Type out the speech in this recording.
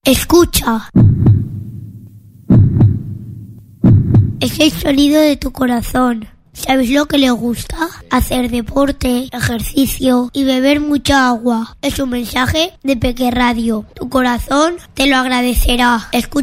Escucha. Es el sonido de tu corazón. ¿Sabes lo que le gusta? Hacer deporte, ejercicio y beber mucha agua. Es un mensaje de Peque Radio. Tu corazón te lo agradecerá. Escucha